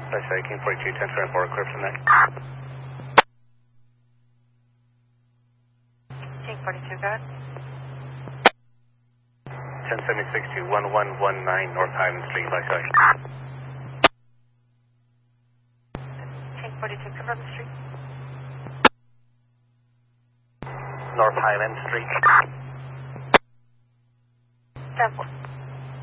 That's King 42, 1024, clear from there. King 42, go ahead. 1076 to 1119 North Highland Street, by side. King 42, confirm the street. North Highland Street.